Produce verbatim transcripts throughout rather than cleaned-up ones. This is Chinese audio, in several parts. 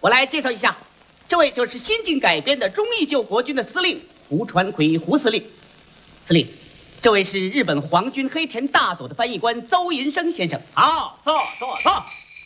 我来介绍一下，这位就是新近改编的忠义救国军的司令胡传魁，胡司令。司令，这位是日本皇军黑田大佐的翻译官邹银生先生。 好，坐坐坐。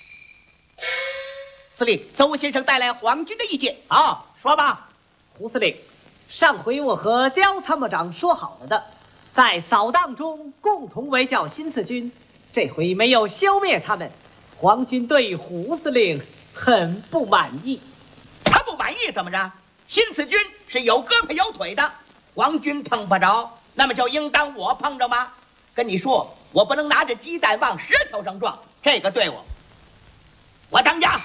司令，邹先生带来皇军的意见。 好，说吧。 胡司令，上回我和刁参谋长说好了的，在扫荡中共同围剿新四军，这回没有消灭他们，皇军对胡司令很不满意。 他不满意怎么着？新四军是有胳膊有腿的，皇军碰不着，那么就应当我碰着吗？跟你说，我不能拿着鸡蛋往石头上撞，这个队伍我当家。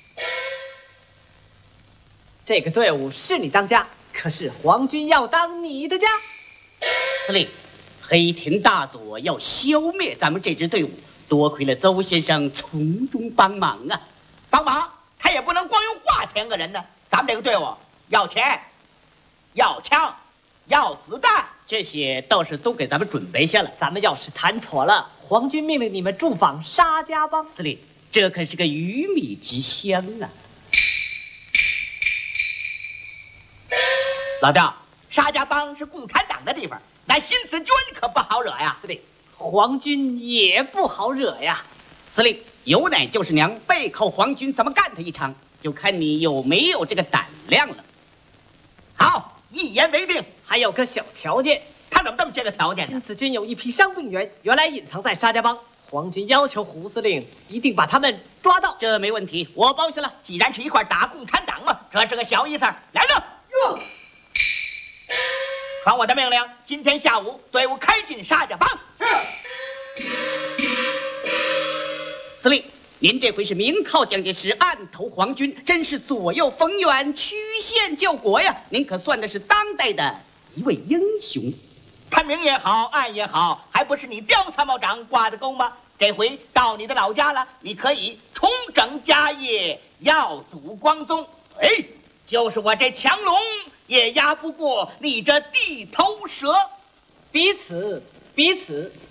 这个队伍是你当家，可是皇军要当你的家。 司令，黑田大佐要消灭咱们这支队伍，多亏了邹先生从中帮忙啊！ 帮忙，他也不能光用话填个人呢。咱们这个队伍要钱，要枪，要子弹， 这些倒是都给咱们准备下了。 咱们要是谈妥了，皇军命令你们驻防沙家浜。 司令，这可是个鱼米之乡啊！ 老调，沙家浜是共产党的地方，那新四军可不好惹呀。 司令，皇军也不好惹呀。 司令，有奶就是娘，背靠皇军怎么干他一场，就看你有没有这个胆量了。 好，一言为定。 还有个小条件。 他怎么这么些个条件呢？ 新四军有一批伤病员，原来隐藏在沙家浜，皇军要求胡司令一定把他们抓到。 这没问题，我包下了。 既然是一块打共产党嘛，这是个小意思。来了，哟！传我的命令，今天下午队伍开进沙家浜。是。 司令，您这回是明靠蒋介石，暗投皇军，真是左右逢源，曲线救国呀！您可算的是当代的一位英雄。 他明也好，暗也好，还不是你刁参谋长挂的钩吗？这回到你的老家了，你可以重整家业，耀祖光宗。哎，就是我这强龙也压不过你这地头蛇。 彼此彼此。